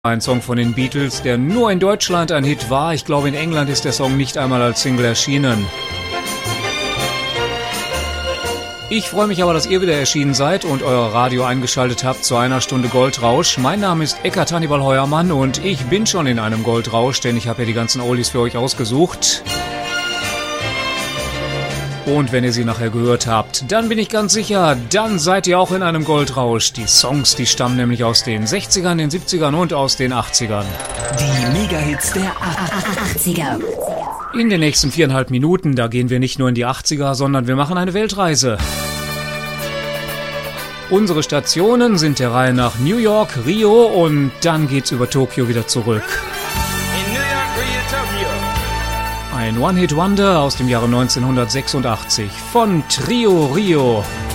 Ein Song von den Beatles, der nur in Deutschland ein Hit war. Ich glaube, in England ist der Song nicht einmal als Single erschienen. Ich freue mich aber, dass ihr wieder erschienen seid und euer Radio eingeschaltet habt zu einer Stunde Goldrausch. Mein Name ist Eckart Hannibal Heuermann und ich bin schon in einem Goldrausch, denn ich habe ja die ganzen Oldies für euch ausgesucht. Und wenn ihr sie nachher gehört habt, dann bin ich ganz sicher, dann seid ihr auch in einem Goldrausch. Die Songs, die stammen nämlich aus den 60ern, den 70ern und aus den 80ern. Die Mega-Hits der 80er. In den nächsten 4,5 Minuten, da gehen wir nicht nur in die 80er, sondern wir machen eine Weltreise. Unsere Stationen sind der Reihe nach New York, Rio und dann geht's über Tokio wieder zurück. In New York, Rio, Tokyo. Ein One-Hit-Wonder aus dem Jahre 1986 von Trio Rio.